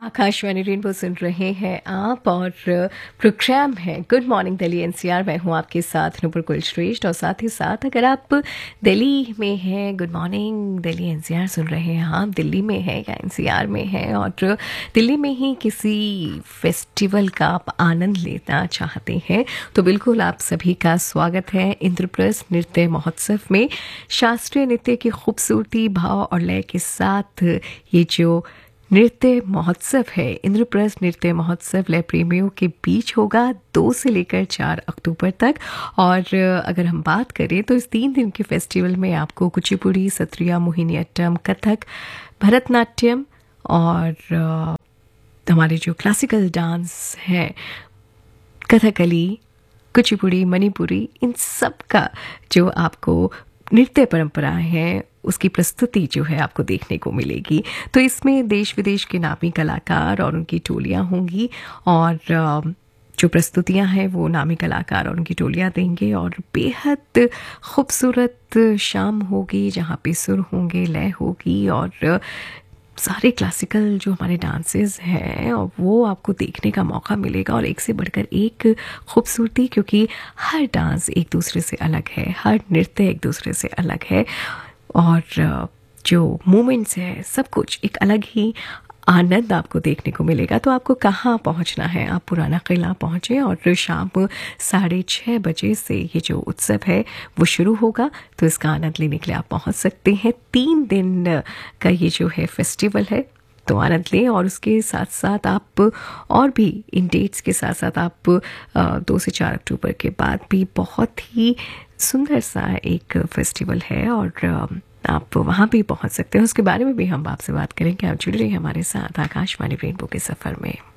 Akashvani rainbow सुन रहे हैं आप और प्रोग्राम है गुड मॉर्निंग दिल्ली एनसीआर। मैं हूं आपके साथ नुपुर कुलश्रेष्ठ और साथ ही साथ अगर आप दिल्ली में हैं गुड मॉर्निंग दिल्ली एनसीआर सुन रहे हैं, आप दिल्ली में हैं या एनसीआर में हैं और दिल्ली में ही किसी फेस्टिवल का आप आनंद लेना चाहते हैं तो बिल्कुल आप सभी का स्वागत है इंद्रप्रस्थ नृत्य महोत्सव में। शास्त्रीय नृत्य की खूबसूरती, भाव और लय के साथ ये जो नृत्य महोत्सव है इंद्रप्रस्थ नृत्य महोत्सव लय प्रेमियों के बीच होगा 2 से लेकर 4 अक्टूबर तक। और अगर हम बात करें तो इस 3 दिन के फेस्टिवल में आपको कुचिपुड़ी, सत्रिया, मोहिनीअट्टम, कथक, भरतनाट्यम और हमारे जो क्लासिकल डांस है कथकली, कुचिपुड़ी, मणिपुरी, इन सब का जो आपको नृत्य परंपराएं हैं उसकी प्रस्तुति जो है आपको देखने को मिलेगी। तो इसमें देश विदेश के नामी कलाकार और उनकी टोलियां होंगी और जो प्रस्तुतियां हैं वो नामी कलाकार और उनकी टोलियां देंगे और बेहद खूबसूरत शाम होगी जहाँ पे सुर होंगे, लय होगी और सारे क्लासिकल जो हमारे डांसेस हैं और वो आपको देखने का मौका मिलेगा। और एक से बढ़कर एक खूबसूरती, क्योंकि हर डांस एक दूसरे से अलग है, हर नृत्य एक दूसरे से अलग है और जो मूवमेंट्स हैं सब कुछ एक अलग ही आनंद आपको देखने को मिलेगा। तो आपको कहाँ पहुँचना है, आप पुराना किला पहुँचे और शाम 6:30 बजे से ये जो उत्सव है वो शुरू होगा। तो इसका आनंद लेने के लिए आप पहुँच सकते हैं। 3 दिन का ये जो है फेस्टिवल है तो आनंद लें। और उसके साथ साथ आप और भी इन डेट्स के साथ साथ आप 2 से 4 अक्टूबर के बाद भी बहुत ही सुंदर सा एक फेस्टिवल है और आप वहाँ भी पहुँच सकते हैं। उसके बारे में भी हम आपसे बात करेंगे। आप जुड़ रहे हैं हमारे साथ आकाशवाणी रेनबो के सफ़र में।